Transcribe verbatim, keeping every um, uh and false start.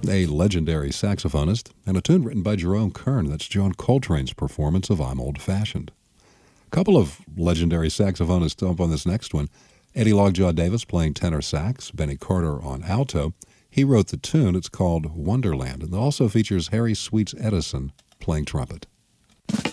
a legendary saxophonist, and a tune written by Jerome Kern. That's John Coltrane's performance of I'm Old Fashioned. A couple of legendary saxophonists up on this next one. Eddie Lockjaw Davis playing tenor sax, Benny Carter on alto. He wrote the tune. It's called Wonderland, and it also features Harry Sweets Edison playing trumpet.